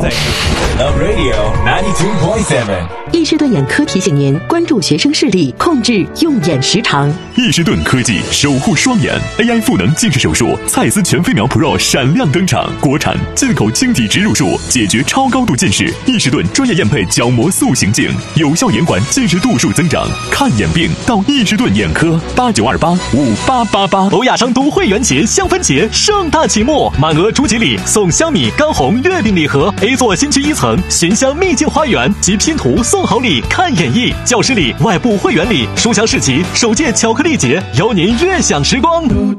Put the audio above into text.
Love Radio 92.7。 易士顿眼科提醒您关注学生视力，控制用眼时长。 易士顿科技守护双眼 AI 赋能近视手术，蔡司全飞秒 Pro 闪亮登场，国产进口晶体植入术，解决超高度近视。易士顿专业验配角膜塑形镜，有效延缓近视度数增长。看眼病到易士顿眼科，89285888。 欧亚商都会员节香氛节盛大启幕，满额主吉礼送香米、干红月饼礼盒 ，A 座新区1层寻香秘境花园及拼图送好礼，看演绎教师礼、外部会员礼、书香市集首届巧克力节，邀您悦享时光。